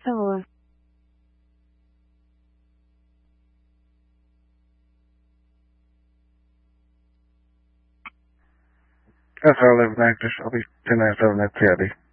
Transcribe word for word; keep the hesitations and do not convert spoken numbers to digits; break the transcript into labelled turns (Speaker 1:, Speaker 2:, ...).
Speaker 1: favor.
Speaker 2: Essa a Live Night, és abi csináltam egy cé dé.